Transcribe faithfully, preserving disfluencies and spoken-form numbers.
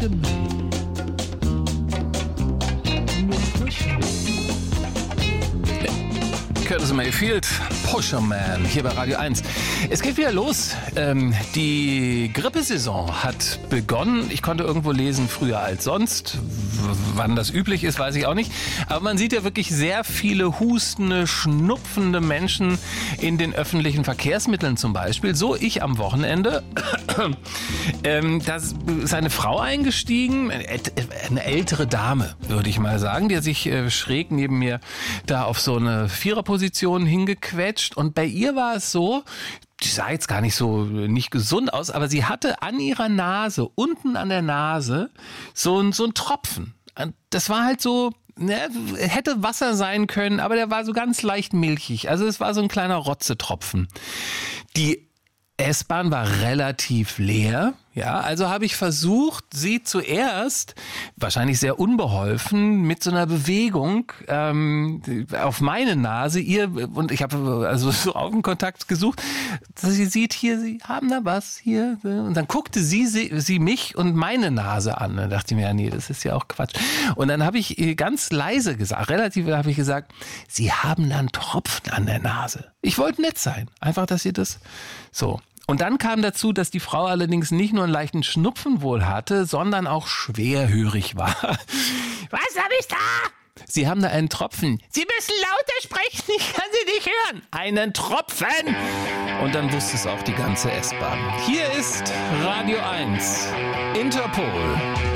pushing me. You're pushing me. Curtis Mayfield, Pusher Man, hier bei Radio eins. Es geht wieder los. Ähm, die Grippesaison hat begonnen. Ich konnte irgendwo lesen, früher als sonst. W- wann das üblich ist, weiß ich auch nicht. Aber man sieht ja wirklich sehr viele hustende, schnupfende Menschen in den öffentlichen Verkehrsmitteln zum Beispiel. So ich am Wochenende. ähm, da ist eine Frau eingestiegen, eine ältere Dame, würde ich mal sagen. Die hat sich äh, schräg neben mir da auf so eine Viererposition hingequetscht. Und bei ihr war es so, die sah jetzt gar nicht so nicht gesund aus, aber sie hatte an ihrer Nase, unten an der Nase, so ein, so ein Tropfen. Das war halt so, ne, hätte Wasser sein können, aber der war so ganz leicht milchig. Also es war so ein kleiner Rotzetropfen. Die S-Bahn war relativ leer. Ja, also habe ich versucht, sie zuerst, wahrscheinlich sehr unbeholfen, mit so einer Bewegung ähm, auf meine Nase, ihr, und ich habe also so Augenkontakt gesucht, sie sieht hier, sie haben da was hier. Und dann guckte sie, sie, sie mich und meine Nase an. Dann dachte ich mir, ja, nee, das ist ja auch Quatsch. Und dann habe ich ganz leise gesagt, relativ habe ich gesagt, Sie haben da einen Tropfen an der Nase. Ich wollte nett sein. Einfach, dass ihr das so. Und dann kam dazu, dass die Frau allerdings nicht nur einen leichten Schnupfen wohl hatte, sondern auch schwerhörig war. Was habe ich da? Sie haben da einen Tropfen. Sie müssen lauter sprechen, ich kann Sie nicht hören. Einen Tropfen! Und dann wusste es auch die ganze S-Bahn. Hier ist Radio eins, Interpol.